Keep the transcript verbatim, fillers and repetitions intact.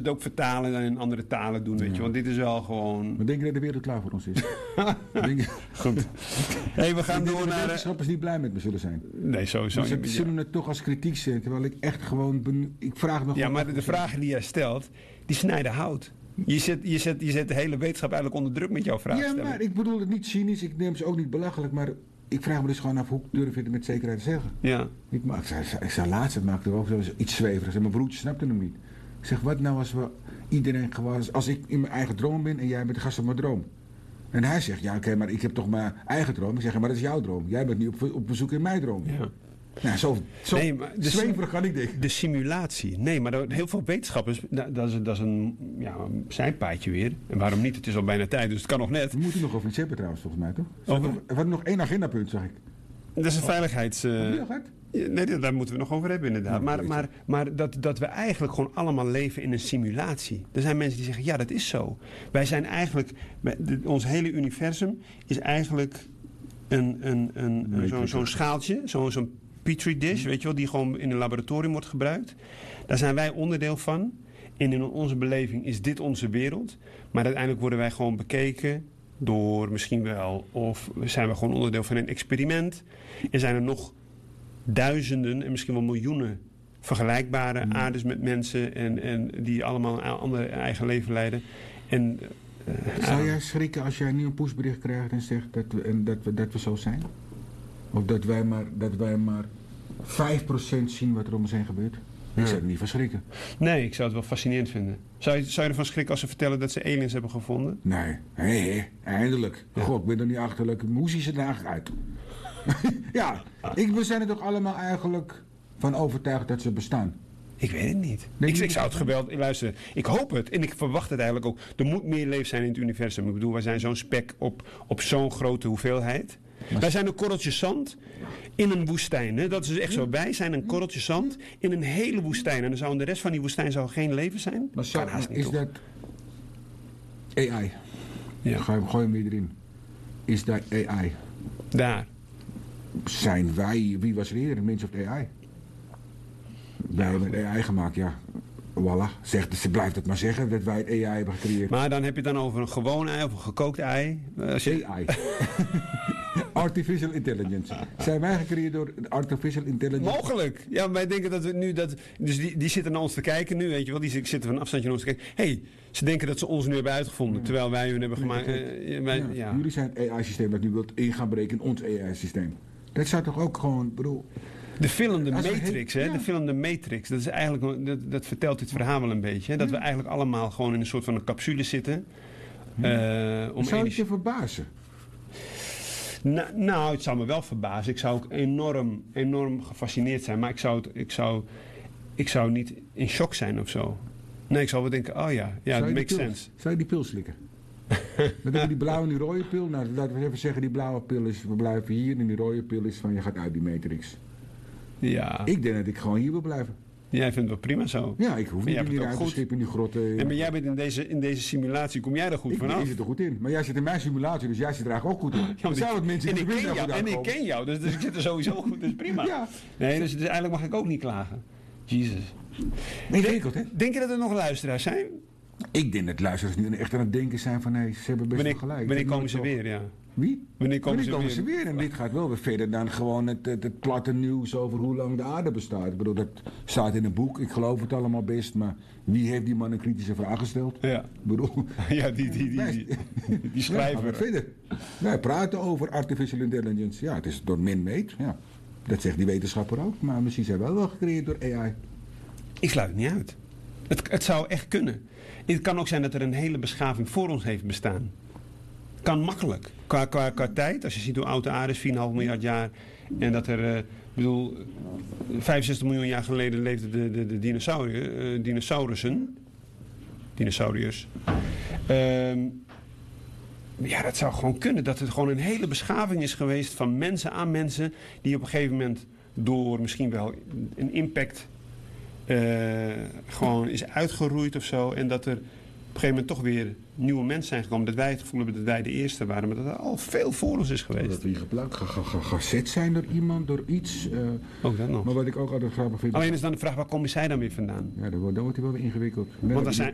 het ook vertalen en in andere talen doen, weet Ja. je. Want dit is wel gewoon... Maar denk je dat de wereld klaar voor ons is? denk je... Goed. Hey, we gaan Ik denk door dat de naar... wetenschappers niet blij met me zullen zijn. Nee, sowieso Maar ze niet. zullen het toch als kritiek zien, terwijl ik echt gewoon... Ben, ik vraag me Ja, gewoon maar af- de, de vragen die jij stelt, die snijden hout. Je zet, je, zet, je zet de hele wetenschap eigenlijk onder druk met jouw vraag Ja, stellen. maar ik bedoel het niet cynisch, ik neem ze ook niet belachelijk, maar ik vraag me dus gewoon af, hoe durf je het met zekerheid te zeggen? Ja. Ik, ma- ik, zei, ik zei laatst, het maakte ook zo iets zweverigs en mijn broertje snapte hem niet. Ik zeg, wat nou als we iedereen gewoon, als ik in mijn eigen droom ben en jij bent de gast op mijn droom? En hij zegt, ja oké, maar ik heb toch mijn eigen droom. Ik zeg, maar dat is jouw droom. Jij bent nu op, op bezoek in mijn droom. Ja. Nou, zo, zo Nee, maar de zweverig kan ik denken. De simulatie. Nee, maar er- heel veel wetenschappers, dat, dat, is, dat is een ja, een zijpaadje weer. En waarom niet? Het is al bijna tijd, dus het kan nog net. We moeten nog over iets hebben trouwens, volgens mij toch? Zat Over- nog- Er was nog één agendapunt, zag ik. Dat is een veiligheids... eh, Heb je dat gehad? Ja, nee, daar daar moeten we nog over hebben inderdaad. Nou, maar weet maar, maar dat, dat we eigenlijk gewoon allemaal leven in een simulatie. Er zijn mensen die zeggen, ja, dat is zo. Wij zijn eigenlijk... wij- de- ons hele universum is eigenlijk een, een, een, Nee, een, zo'n, ik- zo'n schaaltje, zo'n, zo'n petri dish, weet je wel, die gewoon in een laboratorium wordt gebruikt. Daar zijn wij onderdeel van. En in onze beleving is dit onze wereld. Maar uiteindelijk worden wij gewoon bekeken door misschien wel... of zijn we gewoon onderdeel van een experiment. En zijn er nog duizenden en misschien wel miljoenen vergelijkbare Mm. aardes met mensen... En, en die allemaal een ander eigen leven leiden. En, eh, Zou jij schrikken als jij nu een pushbericht krijgt en zegt dat we, en dat we, dat we zo zijn? Of dat wij maar, dat wij maar vijf procent zien wat er om ons heen gebeurt? Ik zou er niet van schrikken. nee, ik zou het wel fascinerend vinden. Zou je, zou je ervan schrikken als ze vertellen dat ze aliens hebben gevonden? Nee, hé, hé, eindelijk. Ja. God, ik ben er niet achterlijk. Hoe zien ze er eigenlijk uit? ja, ik, we zijn er toch allemaal eigenlijk van overtuigd dat ze bestaan. Ik weet het niet. Nee, ik, niet ik zou het geweld... Luister, ik hoop het. En ik verwacht het eigenlijk ook. Er moet meer leven zijn in het universum. Ik bedoel, wij zijn zo'n spek op, op zo'n grote hoeveelheid. Wij zijn een korreltje zand in een woestijn. Hè? Dat is dus echt zo. Wij zijn een korreltje zand in een hele woestijn. En dan zou in de rest van die woestijn zou geen leven zijn? Maar zo, Kan haast niet, is toch? dat A I? Ja. Gooi, gooi hem weer erin. Is dat A I? Daar. Zijn wij, wie was er eerder, een mens of A I? Wij hebben A I gemaakt, ja. Voilà, zegt, ze blijft het maar zeggen dat wij het A I hebben gecreëerd. Maar dan heb je het dan over een gewoon ei of een gekookt ei. Als je... A I. Artificial Intelligence. Zijn wij gecreëerd door Artificial Intelligence? Mogelijk. Ja, wij denken dat we nu dat. Dus die, die zitten naar ons te kijken nu, weet je wel. Die zitten van een afstandje naar ons te kijken. Hé, hey, ze denken dat ze ons nu hebben uitgevonden. Terwijl wij hun hebben gemaakt. eh, wij- Ja, ja. Jullie zijn het A I-systeem dat nu wilt in gaan breken in ons A I-systeem. Dat zou toch ook gewoon, bedoel... De film De Als we Matrix, heel- hè? ja. De film De Matrix. Dat is eigenlijk, dat, dat vertelt dit verhaal wel een beetje. Hè? Dat we eigenlijk allemaal gewoon in een soort van een capsule zitten. eh, om Zou het energie... je verbazen? Na- nou, het zou me wel verbazen. Ik zou ook enorm, enorm gefascineerd zijn. Maar ik zou, het, ik, zou, ik zou niet in shock zijn of zo. Nee, ik zou wel denken, oh ja, ja, Zou dat je makes die pil- sense. Zou je die pil slikken? Dan heb je die blauwe en die rode pil. Nou, laten we even zeggen, die blauwe pil is, we blijven hier. En die rode pil is van, je gaat uit die matrix. Ja, Ik denk dat ik gewoon hier wil blijven. jij vindt het wel prima zo. Ja, ik hoef Maar niet jij in hebt die het ook goed. ruimteschip, in die grotten. En maar jij bent in deze, in deze simulatie, kom jij er goed Ik vanaf? ik zit er goed in. Maar jij zit in mijn simulatie, dus jij zit er eigenlijk ook goed in. Ja, Er want zijn ik- wat mensen en die ik er ken minder jou, goed en ik uitkomen. ken jou, dus, dus ik zit er sowieso goed, dus prima. Ja. Nee, dus, dus eigenlijk mag ik ook niet klagen. Jezus. Ingewikkeld, hè? Denk je dat er nog luisteraars zijn? Ik denk dat luisteraars nu echt aan het denken zijn van, nee, ze hebben best Wanneer, wel gelijk. wanneer Dat komen ze moet toch- weer, ja. Wie? Wanneer komen, ze, Wanneer weer? ze weer? En dit gaat wel weer verder dan gewoon het, het, het platte nieuws over hoe lang de aarde bestaat. Ik bedoel, dat staat in een boek. Ik geloof het allemaal best, maar wie heeft die man een kritische vraag gesteld? Ja. Ik bedoel... Ja, die, die, die, die, die, die Ja, schrijver. gaan we verder. Wij praten over artificial intelligence. Ja, het is door man-made. Ja. Dat zegt die wetenschapper ook. Maar misschien zijn wij wel gecreëerd door A I. Ik sluit het niet uit. Het, het zou echt kunnen. Het kan ook zijn dat er een hele beschaving voor ons heeft bestaan. Kan makkelijk. Qua, qua, qua tijd, als je ziet hoe oud de aarde is, vier komma vijf miljard jaar. En dat er, eh, ik bedoel, vijfenzestig miljoen jaar geleden leefden de, de, de dinosauriën, eh, dinosaurussen. Dinosauriërs. Ehm, ja, dat zou gewoon kunnen. Dat het gewoon een hele beschaving is geweest van mensen aan mensen. Die op een gegeven moment door misschien wel een impact eh, gewoon is uitgeroeid of zo. En dat er op een gegeven moment toch weer nieuwe mensen zijn gekomen. Dat wij het gevoel hebben dat wij de eerste waren. Maar dat er al veel voor ons is geweest. Dat we hier gebruikt, ge- ge- ge- gezet zijn door iemand, door iets. eh, Ook dat nog. maar wat ik ook altijd grappig vind... Alleen is dan de vraag, waar komen zij dan weer vandaan? Ja, dan wordt, dan wordt hij wel weer ingewikkeld. Net Want als er die- zijn,